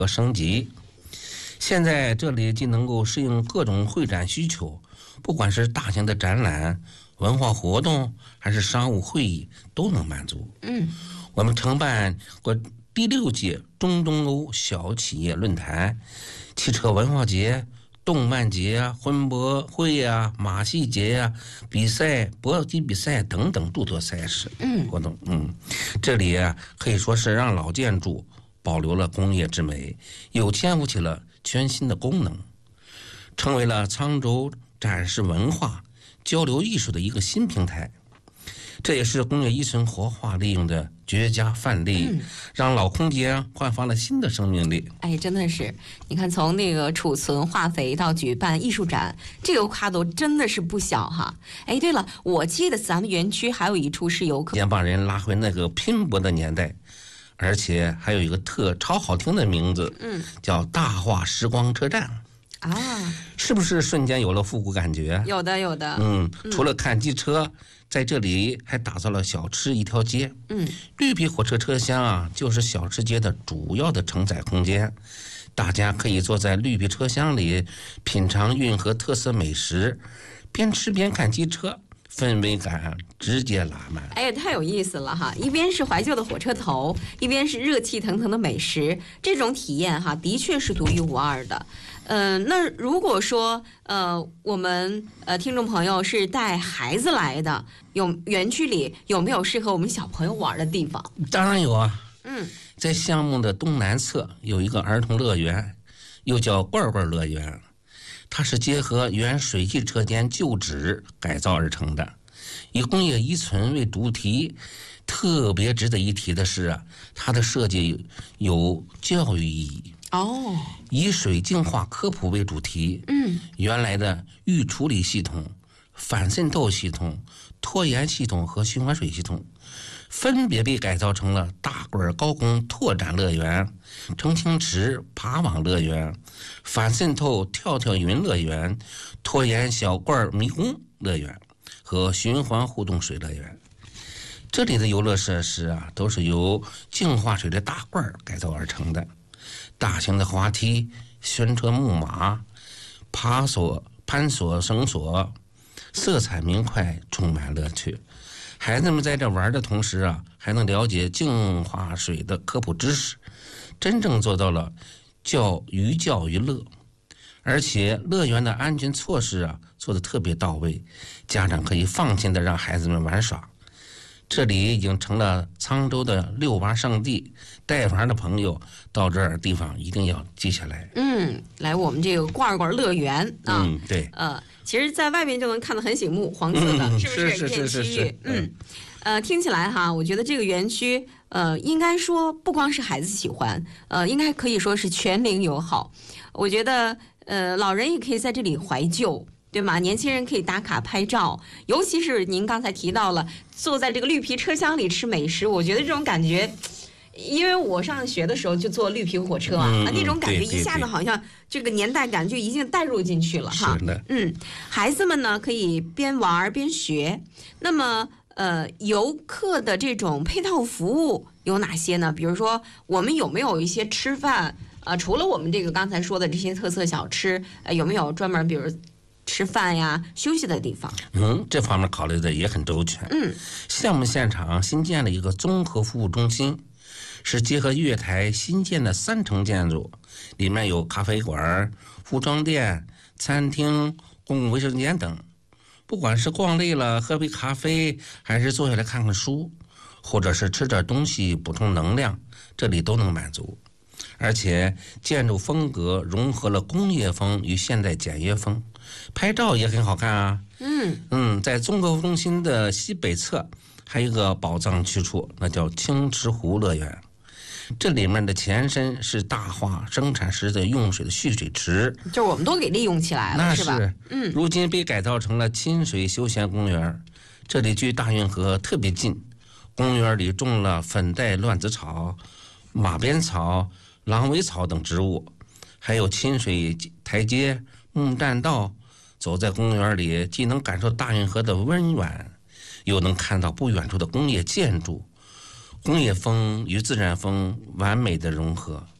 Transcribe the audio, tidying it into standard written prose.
和升级。现在这里既能够适应各种会展需求，不管是大型的展览、文化活动还是商务会议都能满足。我们承办过第6届中东欧小企业论坛、汽车文化节、动漫节啊、婚博会啊、马戏节啊、比赛、搏击比赛等等诸多赛事活动。这里啊可以说是让老建筑保留了工业之美，又肩负起了全新的功能，成为了沧州展示文化、交流艺术的一个新平台。这也是工业遗存活化利用的绝佳范例，让老空间焕发了新的生命力。 哎，真的是，你看从那个储存化肥到举办艺术展，这个跨度真的是不小哈。哎，对了，我记得咱们园区还有一处是游客先把人拉回那个拼搏的年代，而且还有一个超好听的名字，叫大话时光车站。是不是瞬间有了复古感觉？ 有的有的。 除了看机车，在这里还打造了小吃一条街。绿皮火车车厢啊，就是小吃街的主要的承载空间。大家可以坐在绿皮车厢里品尝运河特色美食，边吃边看机车，氛围感直接拉满。 哎呀，太有意思了哈！一边是怀旧的火车头，一边是热气腾腾的美食，这种体验哈，的确是独一无二的。那如果说我们听众朋友是带孩子来的，园区里有没有适合我们小朋友玩的地方？ 当然有啊。在项目的东南侧有一个儿童乐园，又叫罐罐乐园，它是结合原水汽车间旧址改造而成的，以工业遗存为主题。特别值得一提的是啊，它的设计有教育意义。以水净化科普为主题。原来的预处理系统、反渗透系统、拖延系统和循环水系统分别被改造成了大罐高空拓展乐园、澄清池爬网乐园、反渗透跳跳云乐园、拖延小罐迷宫乐园和循环互动水乐园。这里的游乐设施啊，都是由净化水的大罐改造而成的。大型的滑梯、旋车木马、攀索绳索，色彩明快，充满乐趣。孩子们在这玩的同时啊，还能了解净化水的科普知识，真正做到了教于乐。而且乐园的安全措施啊，做得特别到位，家长可以放心的让孩子们玩耍。这里已经成了沧州的遛娃圣地，带娃的朋友到这儿地方一定要记下来。 来我们这个罐罐乐园啊。 对。 其实在外面就能看得很醒目，黄色的，是不是？这区域。听起来哈，我觉得这个园区应该说不光是孩子喜欢，应该可以说是全龄友好。我觉得老人也可以在这里怀旧。对吗？年轻人可以打卡拍照，尤其是您刚才提到了坐在这个绿皮车厢里吃美食，我觉得这种感觉，因为我上学的时候就坐绿皮火车那种感觉一下子好像这个年代感就已经带入进去了哈。 是的。 孩子们呢可以边玩边学。那么游客的这种配套服务有哪些呢？比如说我们有没有一些吃饭除了我们这个刚才说的这些特色小吃，有没有专门比如吃饭呀、休息的地方？ 这方面考虑的也很周全。项目现场新建了一个综合服务中心，是结合月台新建的3层建筑，里面有咖啡馆、服装店、餐厅、公共卫生间等。不管是逛累了喝杯咖啡，还是坐下来看看书，或者是吃点东西补充能量，这里都能满足。而且建筑风格融合了工业风与现代简约风，拍照也很好看啊。在综合中心的西北侧还有一个宝藏去处，那叫青池湖乐园。这里面的前身是大化生产时的用水的蓄水池， 就是我们都给利用起来了， 那是吧？ 如今被改造成了亲水休闲公园。这里距大运河特别近，公园里种了粉黛乱子草、马鞭草、狼尾草等植物，还有亲水台阶、木栈道。走在公园里，既能感受大运河的温婉，又能看到不远处的工业建筑，工业风与自然风完美的融合，